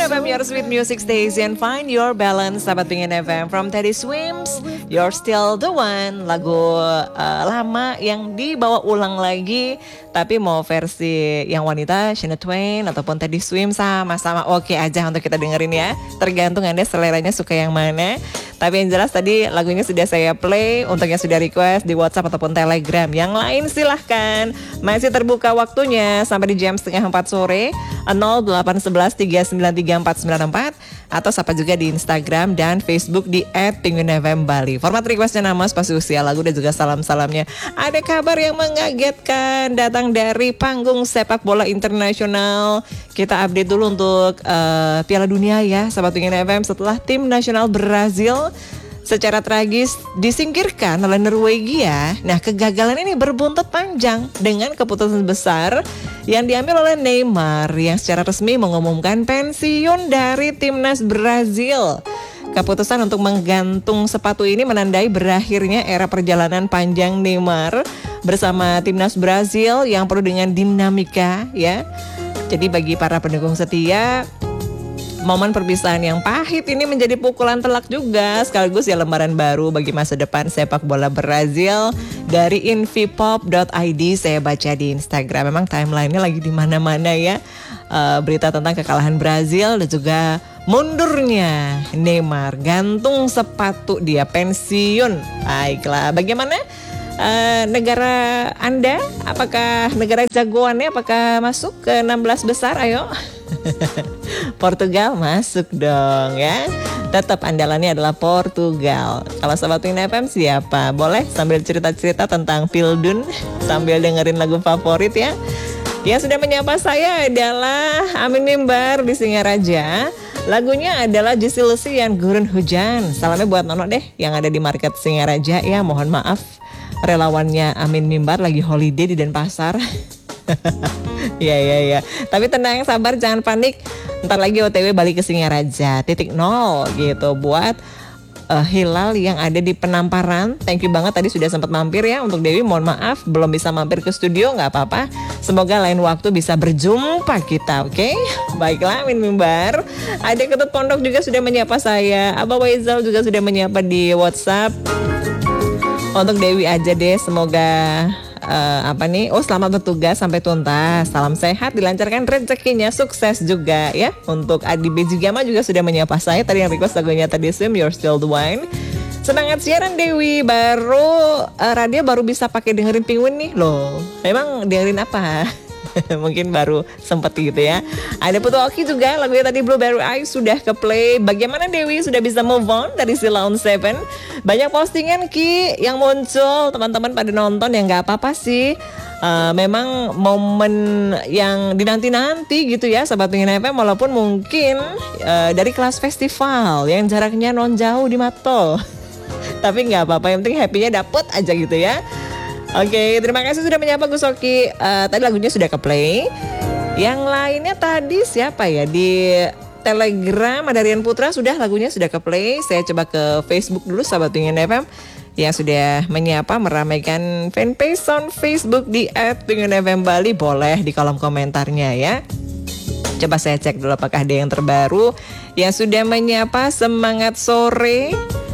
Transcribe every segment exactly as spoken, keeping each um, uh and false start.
F M, your sweet music station. Find your balance, sahabat Pengen F M. From Teddy Swims, You're Still the One. Lagu uh, lama yang dibawa ulang lagi, tapi mau versi yang wanita, Shania Twain ataupun Teddy Swims, sama-sama oke aja untuk kita dengerin ya. Tergantung Anda seleranya suka yang mana. Tapi yang jelas tadi lagunya sudah saya play. Untuk yang sudah request di WhatsApp ataupun Telegram, yang lain silahkan. Masih terbuka waktunya sampai di jam setengah empat sore. nol delapan satu satu tiga sembilan tiga empat sembilan empat. Atau sapa juga di Instagram dan Facebook di et penguin f m bali. Format requestnya, nama, spasi usia, lagu dan juga salam-salamnya. Ada kabar yang mengagetkan datang dari panggung sepak bola internasional. Kita update dulu untuk uh, Piala Dunia ya, sahabat Penguin F M. Setelah tim nasional Brazil secara tragis disingkirkan oleh Norwegia. Nah, kegagalan ini berbuntut panjang dengan keputusan besar yang diambil oleh Neymar yang secara resmi mengumumkan pensiun dari timnas Brazil. Keputusan untuk menggantung sepatu ini menandai berakhirnya era perjalanan panjang Neymar bersama timnas Brazil yang penuh dengan dinamika ya. Jadi bagi para pendukung setia, momen perpisahan yang pahit ini menjadi pukulan telak juga, sekaligus ya lembaran baru bagi masa depan sepak bola Brazil. Dari invipop dot i d saya baca di Instagram, memang timeline-nya lagi di mana-mana ya. Uh, berita tentang kekalahan Brazil dan juga mundurnya Neymar, gantung sepatu dia, pensiun. Baiklah, bagaimana uh, negara Anda? Apakah negara jagoannya apakah masuk ke enam belas besar? Ayo. Portugal masuk dong ya. Tetap andalannya adalah Portugal. Kalau sahabat Penguin F M siapa? Boleh sambil cerita-cerita tentang Pildun sambil dengerin lagu favorit ya. Yang sudah menyapa saya adalah Amin Mimbar di Singaraja. Lagunya adalah Juicy Lucy yang Gurun Hujan. Salamnya buat Nono deh yang ada di market Singaraja ya. Mohon maaf, relawannya Amin Mimbar lagi holiday di Denpasar. Ya ya ya. Tapi tenang, sabar, jangan panik. Ntar lagi O T W balik ke Singaraja titik nol gitu buat uh, hilal yang ada di Penamparan. Thank you banget tadi sudah sempat mampir ya. Untuk Dewi mohon maaf belum bisa mampir ke studio, nggak apa-apa. Semoga lain waktu bisa berjumpa kita, oke? Okay? Baiklah, Min Mimbar. Ada Ketut Pondok juga sudah menyapa saya. Abah Waizal juga sudah menyapa di WhatsApp. Untuk Dewi aja deh, semoga Uh, apa nih? Oh, selamat bertugas sampai tuntas. Salam sehat, dilancarkan rezekinya, sukses juga ya. Untuk Adi Bejigama juga sudah menyapa saya. Tadi yang request lagunya tadi Sim, You're Still the One. Semangat siaran Dewi. Baru uh, radio baru bisa pakai dengerin Penguin nih loh. Emang dengerin apa? Mungkin baru sempet gitu ya. Ada Putu Oki juga, lagunya tadi Blueberry Eyes sudah ke play. Bagaimana Dewi, sudah bisa move on dari si Lawn Seven? Banyak postingan Ki yang muncul, teman-teman pada nonton ya, nggak apa-apa sih. Uh, memang momen yang dinanti-nanti gitu ya sahabat Penguin F M, walaupun mungkin uh, dari kelas festival yang jaraknya non jauh di Mato. Tapi nggak apa-apa, yang penting happy-nya dapet aja gitu ya. Oke, terima kasih sudah menyapa Gus Oki. Uh, tadi lagunya sudah ke play. Yang lainnya tadi siapa ya? Di Telegram ada Rian Putra, sudah lagunya sudah ke play. Saya coba ke Facebook dulu sahabat Penguin F M yang sudah menyapa, meramaikan fanpage on Facebook di et penguin f m bali. Boleh di kolom komentarnya ya. Coba saya cek dulu apakah ada yang terbaru yang sudah menyapa. Semangat sore.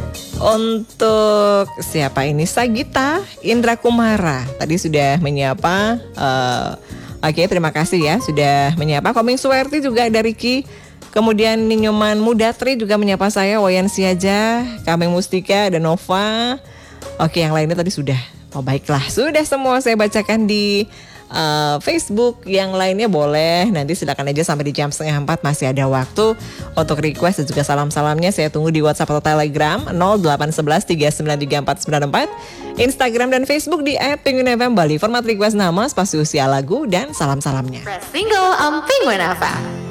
Untuk siapa ini? Sagita Indra Kumara tadi sudah menyapa. uh, Oke, okay, terima kasih ya sudah menyapa. Koming Suwerti juga ada Ricky. Kemudian Ninyoman Mudatri juga menyapa saya. Wayan Siaja, Kameng Mustika, dan Nova. Oke, yang lainnya tadi sudah. Oh baiklah, sudah semua saya bacakan di Uh, Facebook. Yang lainnya boleh nanti silakan aja sampai di jam setengah empat, masih ada waktu untuk request dan juga salam-salamnya. Saya tunggu di WhatsApp atau Telegram nol delapan satu satu tiga sembilan tiga empat sembilan empat, Instagram dan Facebook di et penguin f m bali. Format request, nama, spasi usia, lagu dan salam-salamnya. Press single on Penguin F M.